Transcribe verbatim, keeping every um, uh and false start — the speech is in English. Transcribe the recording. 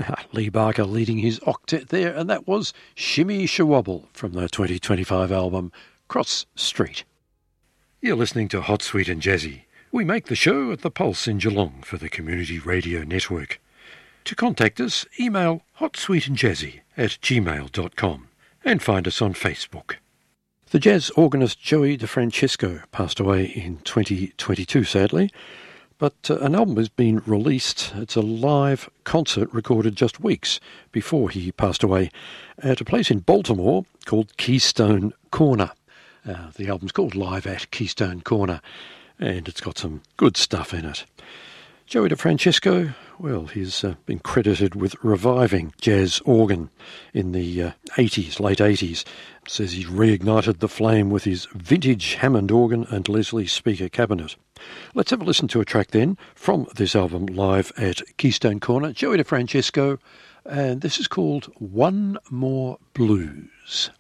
Lee Barker leading his octet there, and that was Shimmy Shawobble from the twenty twenty-five album Cross Street. You're listening to Hot, Sweet and Jazzy. We make the show at the Pulse in Geelong for the Community Radio Network. To contact us, email hotsweetandjazzy at gmail dot com and find us on Facebook. The jazz organist Joey DeFrancesco passed away in twenty twenty-two, sadly. But uh, an album has been released. It's a live concert recorded just weeks before he passed away at a place in Baltimore called Keystone Corner. Uh, the album's called Live at Keystone Corner, and it's got some good stuff in it. Joey DeFrancesco, well, he's uh, been credited with reviving jazz organ in the uh, eighties, late eighties. It says he reignited the flame with his vintage Hammond organ and Leslie speaker cabinet. Let's have a listen to a track then from this album, Live at Keystone Corner. Joey DeFrancesco, and this is called One More Blues.